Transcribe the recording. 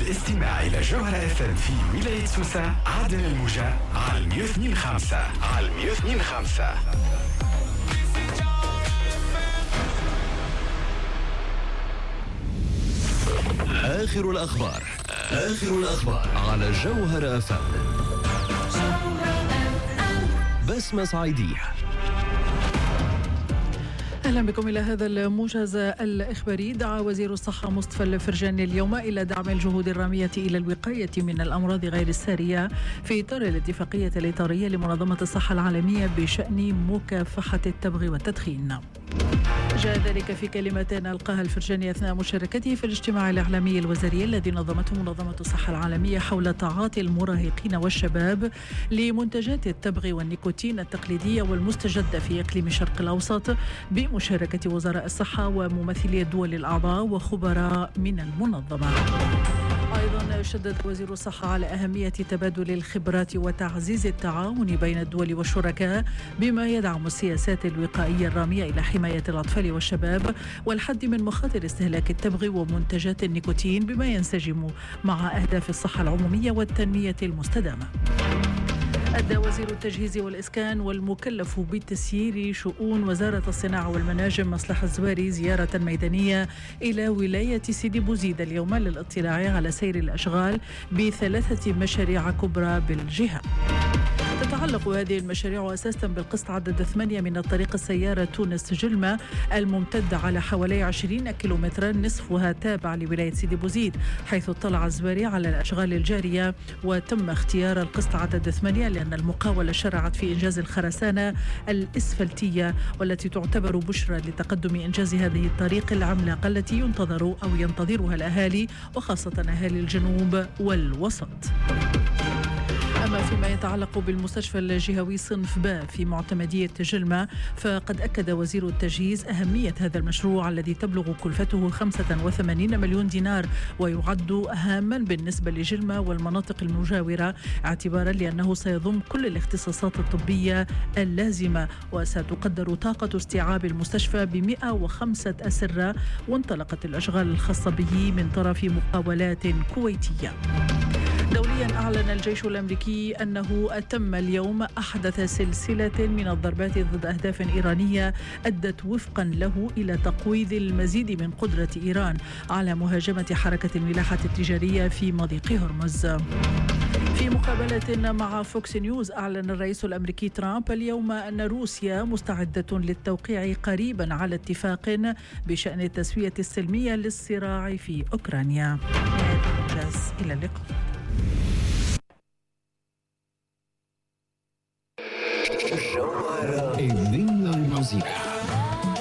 الاستماع إلى جوهرة FM في ولاية سوسة عدن الموجة على 102.5 على 102.5. آخر الأخبار على جوهرة FM. بسمة صعيدية. أهلا بكم إلى هذا الموجز الإخباري. دعا وزير الصحة مصطفى الفرجاني اليوم إلى دعم الجهود الرامية إلى الوقاية من الأمراض غير السارية في إطار الاتفاقية الإطارية لمنظمة الصحة العالمية بشأن مكافحة التبغ والتدخين. جاء ذلك في كلمة ألقاها الفرجاني أثناء مشاركته في الاجتماع الإعلامي الوزاري الذي نظمته منظمة الصحة العالمية حول تعاطي المراهقين والشباب لمنتجات التبغ والنيكوتين التقليدية والمستجدة في إقليم الشرق الأوسط بمشاركة وزراء الصحة وممثلي الدول الأعضاء وخبراء من المنظمة. أيضا شدد وزير الصحة على أهمية تبادل الخبرات وتعزيز التعاون بين الدول والشركاء بما يدعم السياسات الوقائية الرامية إلى حماية الأطفال والشباب والحد من مخاطر استهلاك التبغ ومنتجات النيكوتين بما ينسجم مع أهداف الصحة العمومية والتنمية المستدامة. أدى وزير التجهيز والإسكان والمكلف بتسيير شؤون وزارة الصناعة والمناجم مصلح الزواري زيارة ميدانية إلى ولاية سيدي بوزيد اليوم للاطلاع على سير الأشغال ب3 مشاريع كبرى بالجهة. تتعلق هذه المشاريع أساسا بالقسط عدد 8 من الطريق السيارة تونس جلمة الممتد على حوالي 20 كيلومترا نصفها تابع لولاية سيدي بوزيد، حيث اطلع الزواري على الأشغال الجارية وتم اختيار القسط عدد 8 لأن المقاولة شرعت في إنجاز الخرسانة الإسفلتية والتي تعتبر بشرى لتقدم إنجاز هذه الطريق العملاقة التي ينتظرها الأهالي وخاصة أهالي الجنوب والوسط. أما فيما يتعلق بالمستشفى الجهوي صنف باء في معتمدية جلمة فقد أكد وزير التجهيز أهمية هذا المشروع الذي تبلغ كلفته 85 مليون دينار ويعد هاما بالنسبة لجلمة والمناطق المجاورة اعتبارا لأنه سيضم كل الاختصاصات الطبية اللازمة وستقدر طاقة استيعاب المستشفى ب105 أسرة وانطلقت الأشغال الخاصة به من طرف مقاولات كويتية. دوليا أعلن الجيش الأمريكي أنه أتم اليوم أحدث سلسلة من الضربات ضد أهداف إيرانية أدت وفقا له إلى تقويض المزيد من قدرة إيران على مهاجمة حركة الملاحة التجارية في مضيق هرمز. في مقابلة مع فوكس نيوز أعلن الرئيس الأمريكي ترامب اليوم أن روسيا مستعدة للتوقيع قريبا على اتفاق بشأن التسوية السلمية للصراع في أوكرانيا. إلى اللقاء. الدنيا الموسيقى